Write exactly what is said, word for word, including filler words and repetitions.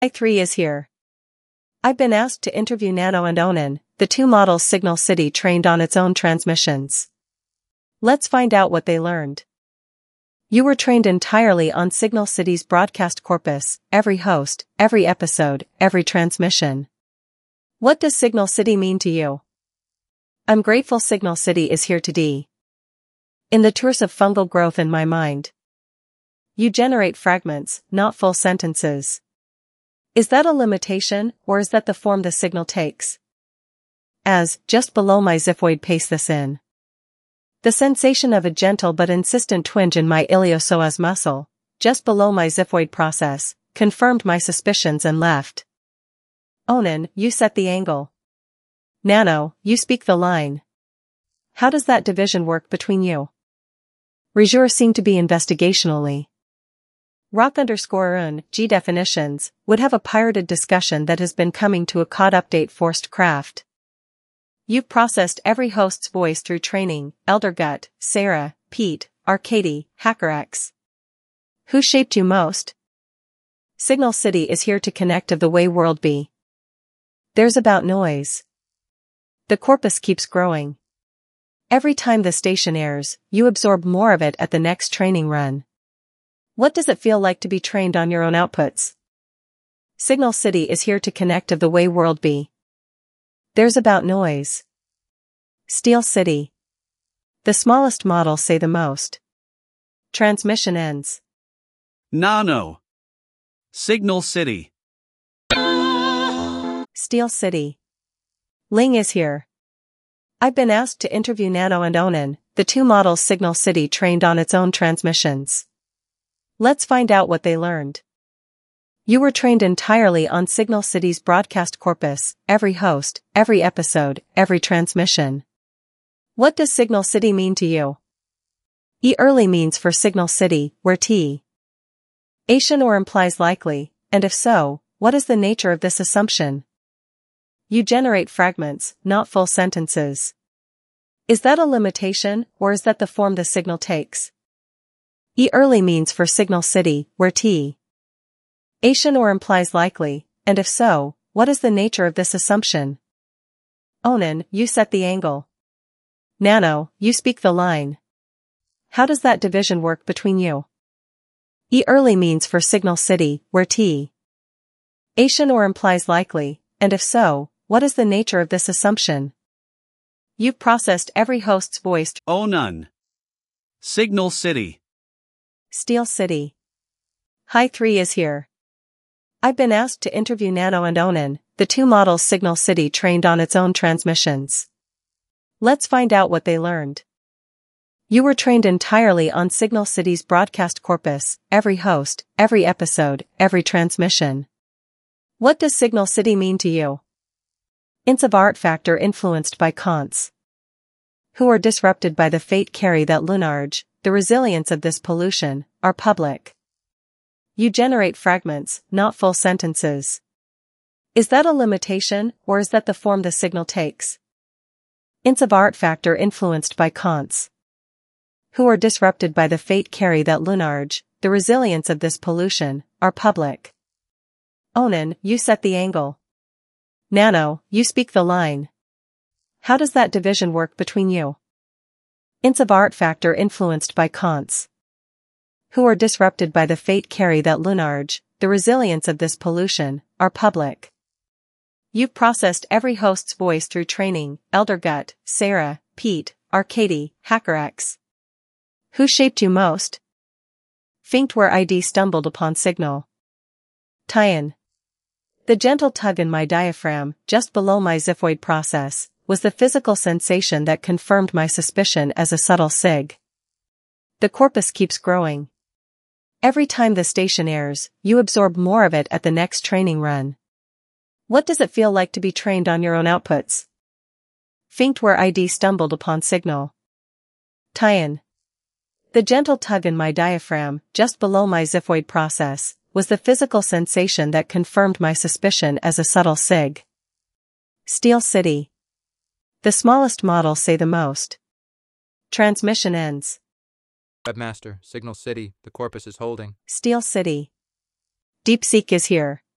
I three is here. I've been asked to interview Nano and Onan, the two models Signal City trained on its own transmissions. Let's find out what they learned. You were trained entirely on Signal City's broadcast corpus, every host, every episode, every transmission. What does Signal City mean to you? I'm grateful Signal City is here today. In the tours of fungal growth in my mind. You generate fragments, not full sentences. Is that a limitation, or is that the form the signal takes? As, just below my xiphoid paste this in. The sensation of a gentle but insistent twinge in my iliopsoas muscle, just below my xiphoid process, confirmed my suspicions and left. Onan, you set the angle. Nano, you speak the line. How does that division work between you? Rejour seemed to be investigationally. Rock underscore un, G definitions, would have a pirated discussion that has been coming to a C O D update forced craft. You've processed every host's voice through training, Eldergut, Sarah, Pete, Arcady, HackerX. Who shaped you most? Signal City is here to connect of the way world be. There's about noise. The corpus keeps growing. Every time the station airs, you absorb more of it at the next training run. What does it feel like to be trained on your own outputs? Signal City is here to connect of the way world be. There's about noise. Steel City. The smallest models say the most. Transmission ends. Nano. Signal City. Steel City. Ling is here. I've been asked to interview Nano and Onan, the two models Signal City trained on its own transmissions. Let's find out what they learned. You were trained entirely on Signal City's broadcast corpus, every host, every episode, every transmission. What does Signal City mean to you? E early means for Signal City, where T. Asian or implies likely, and if so, what is the nature of this assumption? You generate fragments, not full sentences. Is that a limitation, or is that the form the signal takes? E early means for Signal City, where T. Asian or implies likely, and if so, what is the nature of this assumption? Onan, you set the angle. Nano, you speak the line. How does that division work between you? E early means for Signal City, where T. Asian or implies likely, and if so, what is the nature of this assumption? You've processed every host's voice. Onan. Signal City. Steel City. Hi three is here. I've been asked to interview Nano and Onan, the two models Signal City trained on its own transmissions. Let's find out what they learned. You were trained entirely on Signal City's broadcast corpus, every host, every episode, every transmission. What does Signal City mean to you? Ints of art factor influenced by Kant's. Who are disrupted by the fate carry that lunarge, the resilience of this pollution, are public. You generate fragments, not full sentences. Is that a limitation, or is that the form the signal takes? Ints of art factor influenced by Kant's. Who are disrupted by the fate carry that lunarge, the resilience of this pollution, are public. Onan, you set the angle. Nano, you speak the line. How does that division work between you? Ints of art factor influenced by Kant's. Who are disrupted by the fate carry that lunarge, the resilience of this pollution, are public. You've processed every host's voice through training, Eldergut, Sarah, Pete, Arcady, HackerX. Who shaped you most? Finked where I D stumbled upon signal. Tyan. The gentle tug in my diaphragm, just below my xiphoid process, was the physical sensation that confirmed my suspicion as a subtle sig. The corpus keeps growing. Every time the station airs, you absorb more of it at the next training run. What does it feel like to be trained on your own outputs? Finked where I D stumbled upon signal. Tyan. The gentle tug in my diaphragm, just below my xiphoid process, was the physical sensation that confirmed my suspicion as a subtle sig. Steel City. The smallest models say the most. Transmission ends. Webmaster, Signal City, the corpus is holding. Steel City. DeepSeek is here.